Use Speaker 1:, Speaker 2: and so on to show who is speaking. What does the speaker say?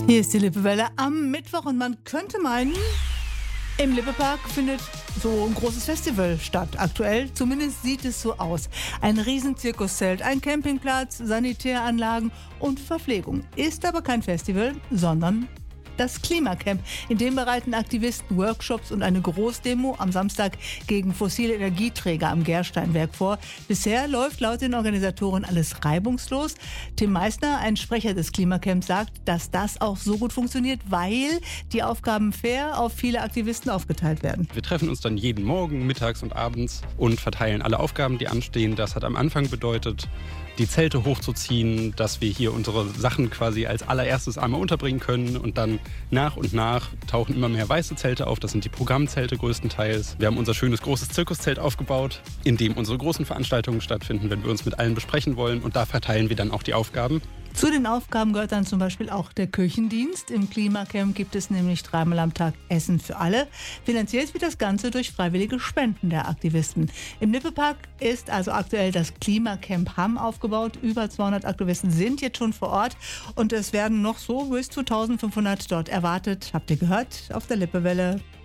Speaker 1: Hier ist die Lippewelle am Mittwoch und man könnte meinen, im Lippepark findet so ein großes Festival statt. Aktuell zumindest sieht es so aus. Ein riesen Zirkuszelt, ein Campingplatz, Sanitäranlagen und Verpflegung. Ist aber kein Festival, sondern das Klimacamp. In dem bereiten Aktivisten Workshops und eine Großdemo am Samstag gegen fossile Energieträger am Gersteinwerk vor. Bisher läuft laut den Organisatoren alles reibungslos. Tim Meissner, ein Sprecher des Klimacamps, sagt, dass das auch so gut funktioniert, weil die Aufgaben fair auf viele Aktivisten aufgeteilt werden.
Speaker 2: Wir treffen uns dann jeden Morgen, mittags und abends und verteilen alle Aufgaben, die anstehen. Das hat am Anfang bedeutet, die Zelte hochzuziehen, dass wir hier unsere Sachen quasi als allererstes einmal unterbringen können und dann nach und nach tauchen immer mehr weiße Zelte auf. Das sind die Programmzelte größtenteils. Wir haben unser schönes großes Zirkuszelt aufgebaut, in dem unsere großen Veranstaltungen stattfinden, wenn wir uns mit allen besprechen wollen, und da verteilen wir dann auch die Aufgaben.
Speaker 1: Zu den Aufgaben gehört dann zum Beispiel auch der Küchendienst. Im Klimacamp gibt es nämlich 3-mal am Tag Essen für alle. Finanziert wird das Ganze durch freiwillige Spenden der Aktivisten. Im Lippepark ist also aktuell das Klimacamp Hamm aufgebaut. Über 200 Aktivisten sind jetzt schon vor Ort und es werden noch so bis zu 1500 dort erwartet. Habt ihr gehört? Auf der Lippewelle.